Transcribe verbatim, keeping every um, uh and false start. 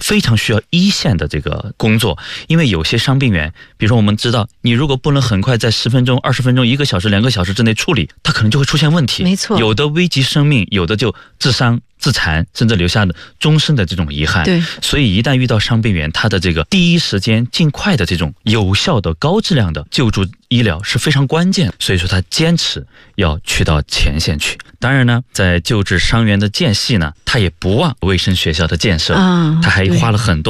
非常需要一线的这个工作，因为有些伤病员，比如说我们知道，你如果不能很快在十分钟、二十分钟、一个小时、两个小时之内处理，它可能就会出现问题。 没错， 有的危及生命，有的就致伤、致残，甚至留下的终身的这种遗憾。 对， 所以一旦遇到伤病员，他的这个第一时间、尽快的这种有效的、高质量的救助医疗是非常关键，所以说他坚持要去到前线去。当然呢，在救治伤员的间隙呢，他也不忘卫生学校的建设， 啊， 他还花了很多